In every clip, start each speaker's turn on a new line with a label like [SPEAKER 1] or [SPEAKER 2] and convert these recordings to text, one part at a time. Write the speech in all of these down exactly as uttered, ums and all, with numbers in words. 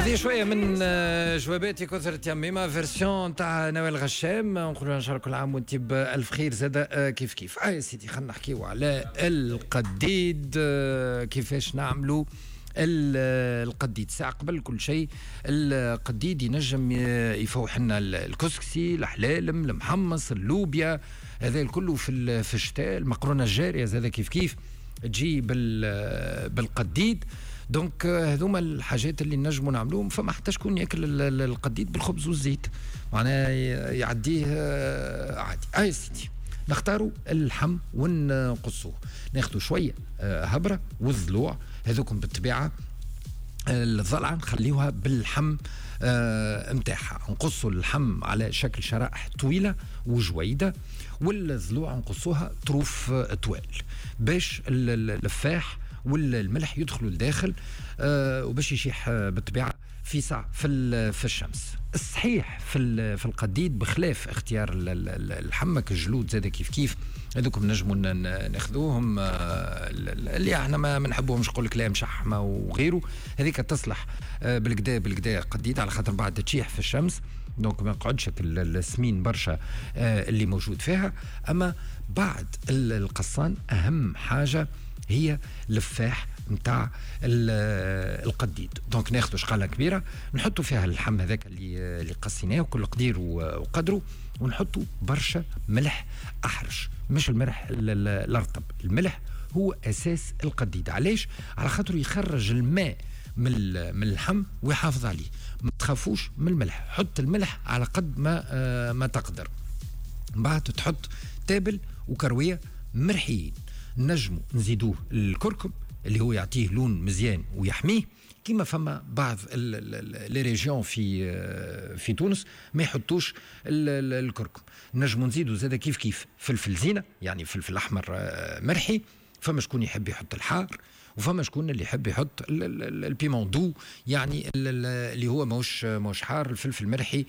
[SPEAKER 1] هذه شويه من جواباتي كثرة يميمة فيرسيون تاع نوال غشام. نقولوا ان شاء الله كل عام وانت بالف خير زاد. كيف كيف اه يا سيدي خلينا نحكيو على القديد. كيفاش نعملوا القديد؟ ساعة قبل كل شيء القديد ينجم يفوح لنا الكسكسي، الحلالم، المحمص، اللوبيا، هذا كله في في الشتاء. المقرونه الجاريه زاد كيف كيف تجي بالقديد. دونك هذوما الحاجات اللي نجموا نعملوهم. فما حتى شكون ياكل القديد بالخبز والزيت، معناها يعديه عادي. اه يا سيدي نختاروا اللحم ونقصوه، ناخذوا شويه هبره والضلوع هذوكم بالطبيعه. الضلعه نخليوها باللحم متاعها، نقصوا اللحم على شكل شرائح طويله وجويده، والضلوع نقصوها طروف طوال باش اللفاح والملح يدخلوا لداخل آه وباش يشيح آه بالطبيعه في ساعه في في الشمس. الصحيح في في القديد بخلاف اختيار الحمك الجلود زاد كيف كيف هذوكم نجموا ناخذوهم آه اللي احنا ما بنحبوهمش، نقول لك لا مشحمه وغيره، هذيك تصلح آه بالكدا بالكدا قديد على خاطر بعد تشيح في الشمس، دونك ما يقعدش السمين برشا آه اللي موجود فيها. اما بعد القصان اهم حاجه هي لفاح متاع القديد. دونك ناخذ شقاله كبيره نحطوا فيها اللحم هذاك اللي اللي قصيناه كل قدير وقدره، ونحطوا برشا ملح احرش، مش الملح الارطب، الملح هو اساس القديد. علاش؟ على خاطر يخرج الماء من من اللحم ويحافظ عليه. ما تخافوش من الملح، حط الملح على قد ما آه ما تقدر. بعد تحط تابل وكرويه مرحيين. نجموا نزيدوه الكركم اللي هو يعطيه لون مزيان ويحميه، كما فما بعض لي ريجيون في في تونس ما يحطوش الكركم. نجموا نزيدوا زاد كيف كيف فلفل زينه، يعني فلفل احمر مرحي. فما شكون يحب يحط الحار، وفما شكون اللي يحب يحط البيمون دو، يعني اللي هو موش موش حار، الفلفل مرحي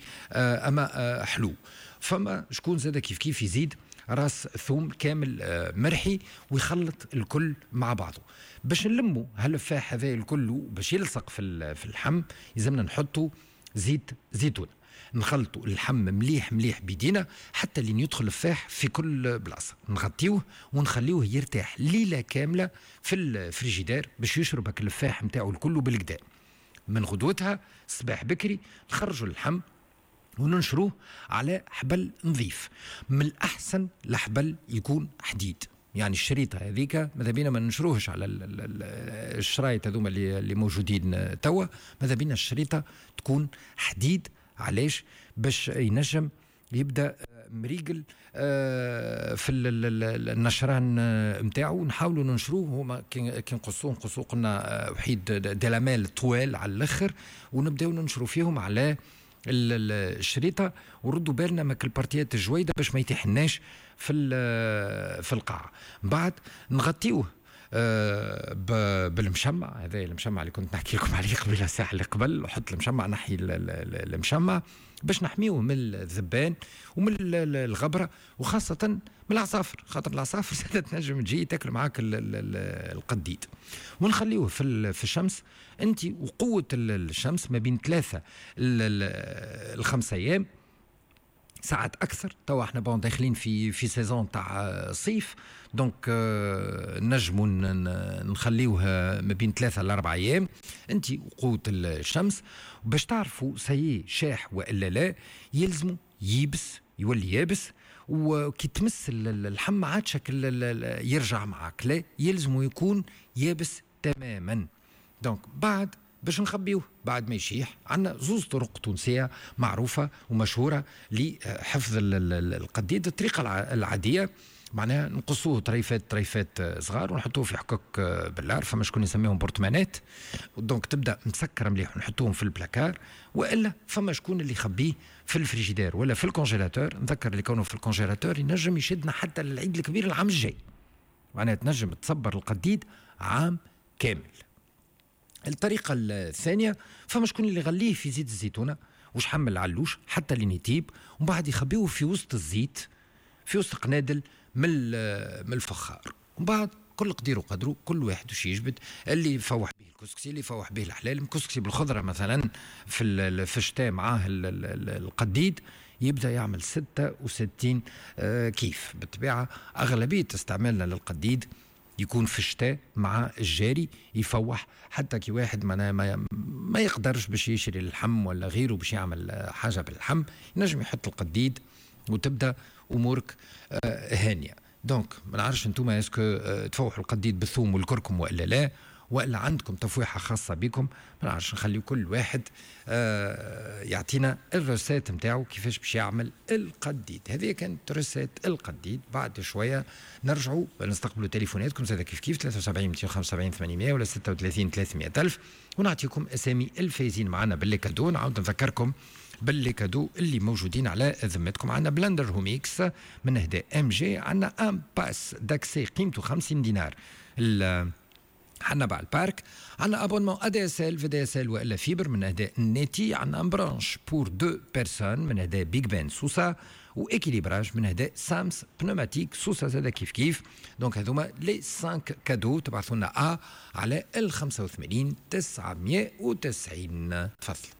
[SPEAKER 1] اما حلو. فما شكون زاد كيف كيف يزيد راس ثوم كامل مرحي ويخلط الكل مع بعضه. باش نلموا هاللفاح هذا الكل باش يلصق في في اللحم يلزمنا نحطوا زيت زيتون، نخلطوا اللحم مليح مليح بيدينا حتى لين يدخل اللفاح في كل بلاصه. نغطيوه ونخليوه يرتاح ليله كامله في الفريجيدير باش يشرب هاك اللفاح نتاعو الكل بالكدا. من غدوتها صباح بكري نخرجوا اللحم وننشروه على حبل نظيف. من الأحسن الحبل يكون حديد، يعني الشريطة هذيك ماذا بينا ما ننشروهش على الشرايط هذوما اللي موجودين توا، ماذا بينا الشريطة تكون حديد. علاش؟ باش ينجم يبدأ مريقل في النشران متاعه. نحاولوا ننشروه هما كي نقصوه نقصوه قلنا وحيد دلامال طوال على الاخر، ونبداو ننشروا فيهم على الشريطه، وردوا بالنا ما كل بارتيات الجويده باش ما يتحناش في في القاع. بعد نغطيوه آه بالمشمع، هذا المشمع اللي كنت نحكي لكم عليه قبل ساعه اللي قبل. حط المشمع نحي المشمع باش نحميوه من الذبان ومن الغبره، وخاصه من العصافر، خاطر العصافر زادت تنجم تجي تاكل معاك القديد. ونخليوه في في الشمس انت وقوه الشمس ما بين ثلاثه الخمس ايام ساعات اكثر. توا احنا بون داخلين في في سيزون تاع صيف، دونك آه نجموا نخليوه ما بين ثلاثة لأربع أيام أنت وقوة الشمس. باش تعرفوا سيء شاح وإلا لا يلزموا ييبس، يولي يابس، وكي تمس اللحم ما عادش يرجع معك، لا يلزموا يكون يابس تماما. دونك بعد باش نخبيوه بعد ما يشيح عندنا زوز طرق تونسية معروفة ومشهورة لحفظ القديد. الطريقة العادية معناها نقصوه طريفات طريفات صغار ونحطوه في حكوك باللار، فما شكون يسميهم برطمانات، دونك تبدا مسكر مليح ونحطوهم في البلاكار. والا فما شكون اللي يخبيه في الفريجيدير ولا في الكونجيلاتور. نذكر اللي كانوا في الكونجيلاتور ينجم يشدنا حتى للعيد الكبير العام الجاي، معناها تنجم تصبر القديد عام كامل. الطريقة الثانية فما شكون اللي يغليه في زيت الزيتونة وش حمل علوش حتى لين يطيب، ومن بعد يخبيه في وسط الزيت في وسط قنادل من من الفخار، ومن بعد كل قدير وقدره كل واحد وش يجبد اللي يفوح به. الكسكسي اللي يفوح به الحلال، مكسكسي بالخضره مثلا في ال- في الشتاء معاه ال- ال- ال- القديد، يبدا يعمل ستة وستين آه، كيف. بالطبيعه اغلبيه استعمالنا للقديد يكون في الشتاء مع الجاري، يفوح حتى كي واحد ما ما, ما يقدرش باش يشري اللحم ولا غيره باش يعمل آه، حاجه باللحم، ينجم يحط القديد وتبدا امورك آه، هانيه. دونك ما نعرفش انتم اسكو آه، تفوحوا القديد بالثوم والكركم والا لا، والا عندكم تفويحه خاصه بكم. ما نعرفش، نخلي كل واحد آه، يعطينا الروسيت نتاعو كيفاش باش يعمل القديد. هذه كانت روسيت القديد. بعد شويه نرجعوا نستقبلوا تليفوناتكم زاد كيف كيف ثلاثة وسبعين مئتين وخمسة وسبعين ثمانمئة ولا ستة وثلاثين ثلاثمئة ألف، ونعطيكم اسامي الفايزين معنا باللي كادو. نعاود نذكركم باللي كادو اللي موجودين على ذمتكم. عندنا بلندر هوميكس من اهداء ام جي، عندنا ان باس داكسي قيمته خمسين دينار حنا البارك، عندنا ابونمون ا دي اس ال في دي اس ال والا فيبر من اهداء نيتي، عندنا ان برانش بور دو بيرسون من اهداء بيج بان سوسا، واكيليبراج من اهداء سامس بنوماتيك سوسا زاد كيف كيف. دونك هذوما لي خمسة كادو، تبعثوا لنا ا على ال خمسة وثمانين تسعمئة وتسعين. تفضل.